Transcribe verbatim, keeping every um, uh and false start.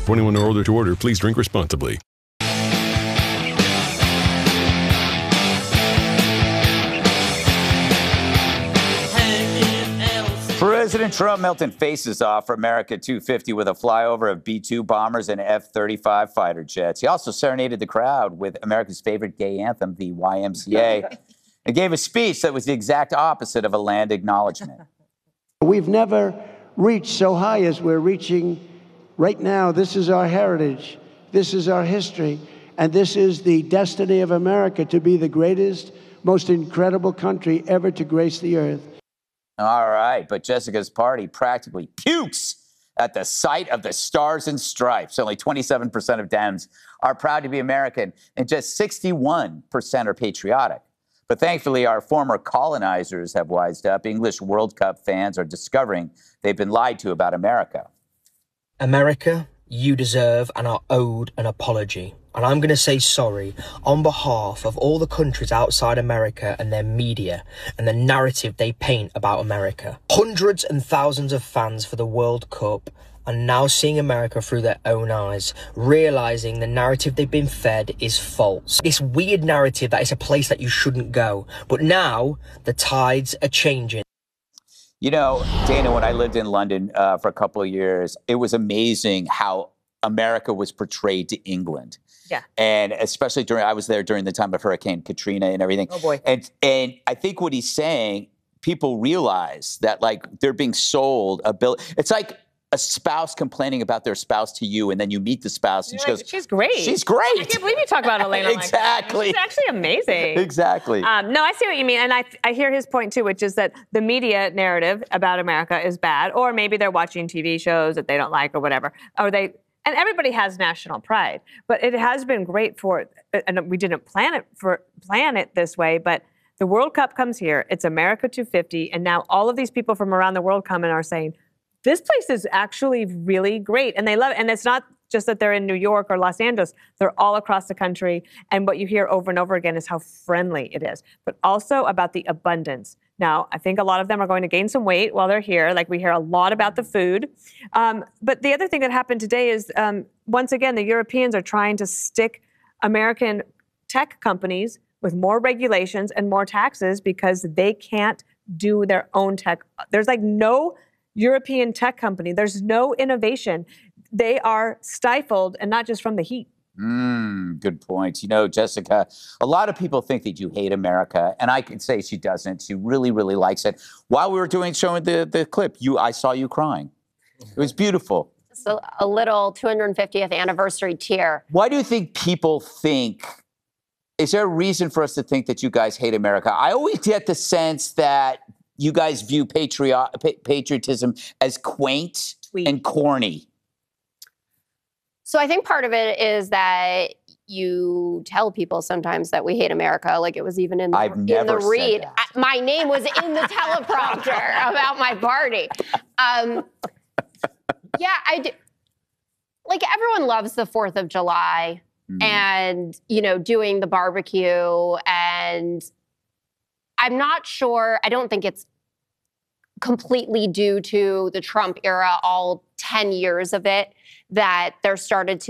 twenty-one or older to order. Please drink responsibly. President Trump melting faces off for America two fifty with a flyover of B two bombers and F thirty-five fighter jets. He also serenaded the crowd with America's favorite gay anthem, the Y M C A, and gave a speech that was the exact opposite of a land acknowledgement. We've never reached so high as we're reaching right now. This is our heritage. This is our history. And this is the destiny of America to be the greatest, most incredible country ever to grace the earth. All right, but Jessica's party practically pukes at the sight of the Stars and Stripes. Only twenty-seven percent of Dems are proud to be American, and just sixty-one percent are patriotic. But thankfully, our former colonizers have wised up. English World Cup fans are discovering they've been lied to about America. America, you deserve and are owed an apology. And I'm going to say sorry on behalf of all the countries outside America and their media and the narrative they paint about America. Hundreds and thousands of fans for the World Cup are now seeing America through their own eyes, realizing the narrative they've been fed is false. This weird narrative that it's a place that you shouldn't go. But now the tides are changing. You know, Dana, when I lived in London uh, for a couple of years, it was amazing how America was portrayed to England. Yeah. And especially during, I was there during the time of Hurricane Katrina and everything. Oh, boy. And, and I think what he's saying, people realize that, like, they're being sold a bill. It's like a spouse complaining about their spouse to you, and then you meet the spouse, and You're she like, goes, she's great. She's great. I can't believe you talk about Elena Exactly. like that. She's actually amazing. Exactly. Um, no, I see what you mean. And I, I hear his point, too, which is that the media narrative about America is bad, or maybe they're watching T V shows that they don't like or whatever, or they... And everybody has national pride, but it has been great for, and we didn't plan it for plan it this way, but the World Cup comes here, it's America two fifty, and now all of these people from around the world come and are saying, this place is actually really great, and they love it. And it's not just that they're in New York or Los Angeles, they're all across the country, and what you hear over and over again is how friendly it is, but also about the abundance. Now, I think a lot of them are going to gain some weight while they're here. Like, we hear a lot about the food. Um, but the other thing that happened today is, um, once again, the Europeans are trying to stick American tech companies with more regulations and more taxes because they can't do their own tech. There's like no European tech company. There's no innovation. They are stifled, and not just from the heat. Mm, good point. You know, Jessica, a lot of people think that you hate America, and I can say she doesn't. She really, really likes it. While we were doing showing the, the clip, you, I saw you crying. It was beautiful. So a little two hundred fiftieth anniversary tear. Why do you think people think, is there a reason for us to think that you guys hate America? I always get the sense that you guys view patriot, pa patriotism as quaint Sweet. and corny. So I think part of it is that you tell people sometimes that we hate America. Like, it was even in the, I've in never the read. said I, my name was in the teleprompter about my party. Um, yeah, I do. Like, everyone loves the fourth of July mm. and, you know, doing the barbecue. And I'm not sure, I don't think it's completely due to the Trump era, all ten years of it, that there started to